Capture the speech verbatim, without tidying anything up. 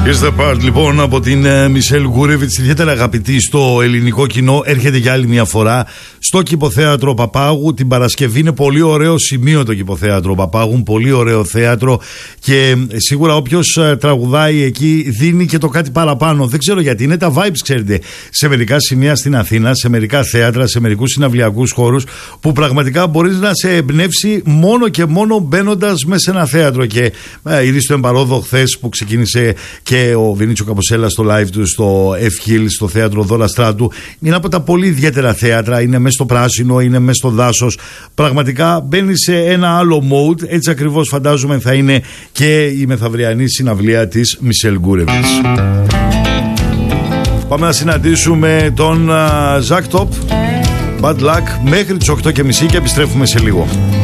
Here's the part λοιπόν από την Μισελ Γκούρεβιτς, ιδιαίτερα αγαπητή στο ελληνικό κοινό. Έρχεται για άλλη μια φορά στο Κηποθέατρο Παπάγου την Παρασκευή. Είναι πολύ ωραίο σημείο το Κηποθέατρο Παπάγου, πολύ ωραίο θέατρο και σίγουρα όποιος τραγουδάει εκεί δίνει και το κάτι παραπάνω. Δεν ξέρω γιατί, είναι τα vibes, ξέρετε, σε μερικά σημεία στην Αθήνα, σε μερικά θέατρα, σε μερικούς συναυλιακούς χώρους που πραγματικά μπορείς να σε εμπνεύσει μόνο και μόνο μπαίνοντας μέσα σε ένα θέατρο. Και ε, ήδη στο Εμπαρόδο χθες που ξεκίνησε και ο Βινίτσιο Καμποσέλα στο live του στο Ευχίλ, στο θέατρο Δόλα Στράτου. Είναι από τα πολύ ιδιαίτερα θέατρα, είναι μέσα στο πράσινο, είναι μέσα στο δάσος. Πραγματικά μπαίνει σε ένα άλλο mode. Έτσι ακριβώς φαντάζομαι θα είναι και η μεθαυριανή συναυλία της Μισελ Γκούρεβιτς. Πάμε να συναντήσουμε τον Ζακ Τόπ. Bad luck μέχρι τις οκτώ και μισή και επιστρέφουμε σε λίγο.